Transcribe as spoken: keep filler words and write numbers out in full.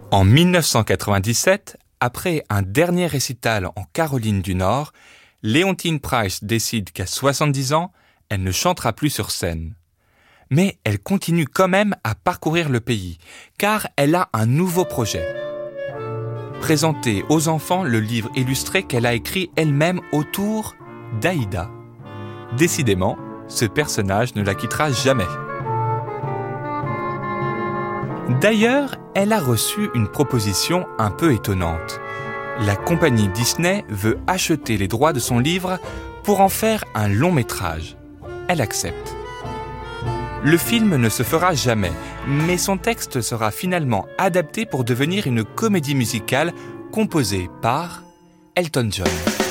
En dix-neuf cent quatre-vingt-dix-sept, après un dernier récital en Caroline du Nord, Leontyne Price décide qu'à soixante-dix ans, elle ne chantera plus sur scène. Mais elle continue quand même à parcourir le pays, car elle a un nouveau projet. Présenter aux enfants le livre illustré qu'elle a écrit elle-même autour d'Aïda. Décidément, ce personnage ne la quittera jamais. D'ailleurs, elle a reçu une proposition un peu étonnante. La compagnie Disney veut acheter les droits de son livre pour en faire un long métrage. Elle accepte. Le film ne se fera jamais, mais son texte sera finalement adapté pour devenir une comédie musicale composée par Elton John.